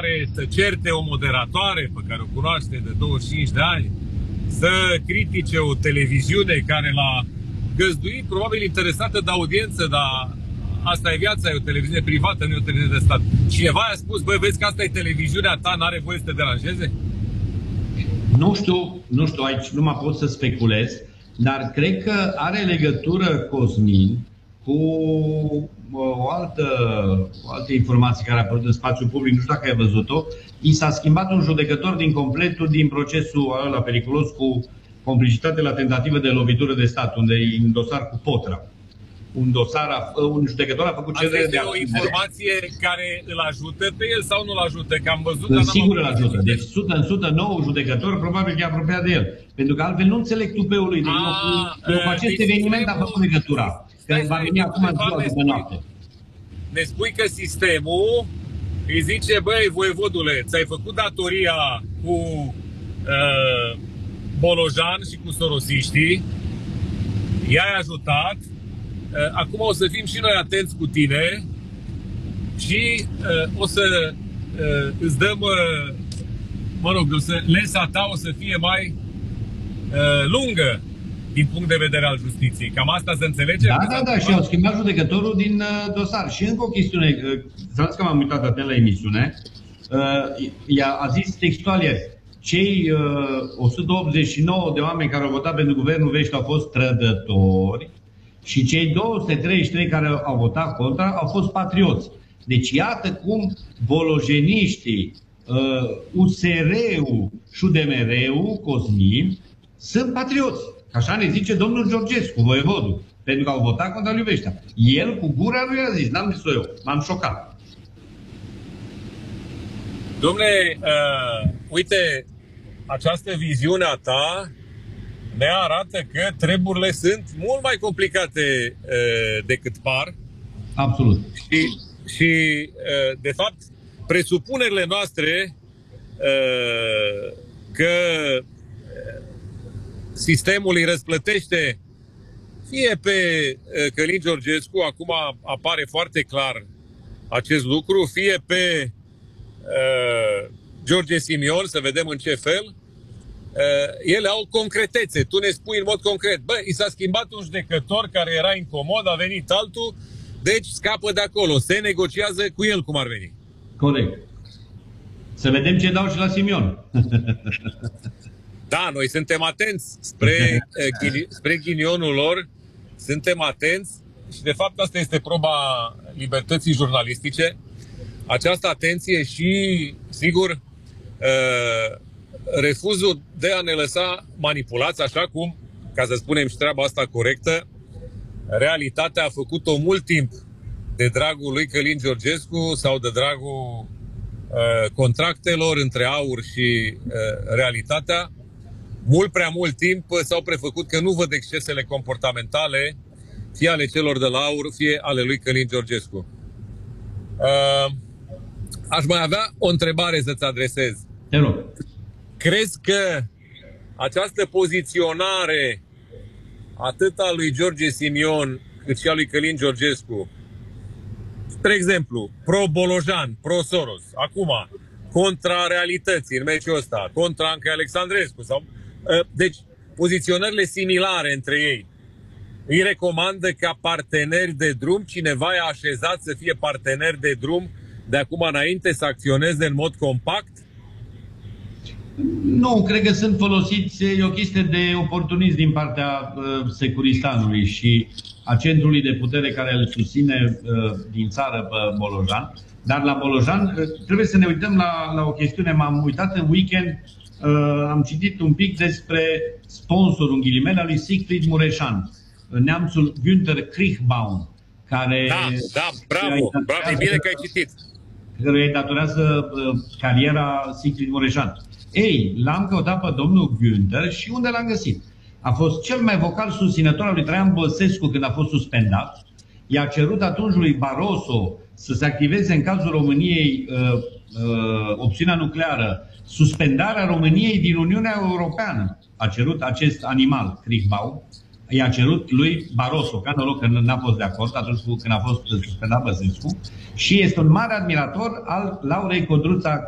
care să certe o moderatoare pe care o cunoaște de 25 de ani, să critique o televiziune care l-a găzduit, probabil interesată de audiență, dar asta e viața, e o televiziune privată, nu e o televiziune de stat. Cineva i-a spus, băi, vezi că asta e televiziunea ta, n-are voie să te deranjeze? Nu știu, aici nu mă pot să speculez, dar cred că are legătură Cosmin cu o altă informație care a apărut în spațiul public, nu știu dacă ai văzut-o. I s-a schimbat un judecător din completul din procesul ăla periculos cu complicitate la tentativă de lovitură de stat, unde e un dosar cu Potra. Un judecător a făcut cerere de o informație care îl ajută pe el sau nu îl ajută? Că am văzut, sigur îl ajută. Deci 100% nou judecător probabil că e apropiat de el. Pentru că altfel nu înțeleg tupeul lui. După acest eveniment a făcut legătura. Că va veni acum în ziua după noapte. Ne spui că sistemul îi zice, băi, voievodule, ți-ai făcut datoria cu Bolojan și cu sorosiștii, i-ai ajutat, acum o să fim și noi atenți cu tine și o să îți dăm, lensa ta o să fie mai lungă din punct de vedere al justiției. Cam asta se înțelege? Da, și au schimbat judecătorul din dosar. Și încă o chestiune, să că m-am uitat atent la emisiune, a zis textual ieri, cei 189 de oameni care au votat pentru guvernul vești au fost trădători și cei 233 care au votat contra au fost patrioți. Deci iată cum bolojeniștii, USR-ul și UDMR-ul, Cosmin, sunt patrioți. Așa ne zice domnul Georgescu, voievodul, pentru că au votat contra lui Veștea. El cu gura lui a zis, n-am zis-o eu, m-am șocat. Dom'le, uite, această viziune a ta ne arată că treburile sunt mult mai complicate decât par. Absolut. Și de fapt, presupunerile noastre că sistemul îi răsplătește fie pe Călin Georgescu, acum apare foarte clar acest lucru, fie pe George Simion, să vedem în ce fel, ele au concretețe. Tu ne spui în mod concret, bă, i s-a schimbat un judecător care era incomod, a venit altul, deci scapă de acolo, se negociază cu el cum ar veni. Corect. Să vedem ce dau și la Simion. Da, noi suntem atenți spre ghinionul lor, suntem atenți și de fapt asta este proba libertății jurnalistice. Această atenție și, sigur, refuzul de a ne lăsa manipulați, așa cum, ca să spunem și treaba asta corectă, realitatea a făcut-o mult timp de dragul lui Călin Georgescu sau de dragul contractelor între AUR și realitatea. Mult prea mult timp s-au prefăcut că nu văd excesele comportamentale fie ale celor de la AUR, fie ale lui Călin Georgescu. Aș mai avea o întrebare să-ți adresez. Te rog. Crezi că această poziționare atât a lui George Simion cât și a lui Călin Georgescu, spre exemplu, pro-Bolojan, pro-Soros, acum, contra realității în meciul ăsta, contra Anca Alexandrescu, sau, deci poziționările similare între ei, îi recomandă ca parteneri de drum, cineva i-a așezat să fie parteneri de drum de acum înainte, să acționeze în mod compact? Nu, cred că sunt folosiți, e o chestie de oportunism din partea Securistanului și a centrului de putere care îl susține din țară pe Bolojan. Dar la Bolojan trebuie să ne uităm la o chestiune. M-am uitat în weekend, am citit un pic despre sponsorul, în ghilimele, al lui Siegfried Mureșan, neamțul Günther Kriechbaum, care... Da, bravo, e bine că ai citit. Care îi datorează cariera Siegfried Mureșan. Ei, l-am căutat pe domnul Günther și unde l-am găsit? A fost cel mai vocal susținător al lui Traian Băsescu când a fost suspendat. I-a cerut atunci lui Barroso să se activeze în cazul României opțiunea nucleară, suspendarea României din Uniunea Europeană. A cerut acest animal, Kriechbaum, i-a cerut lui Barroso, ca noroc că n-a fost de acord atunci când a fost suspendat Băsescu, și este un mare admirator al Laurei Codruța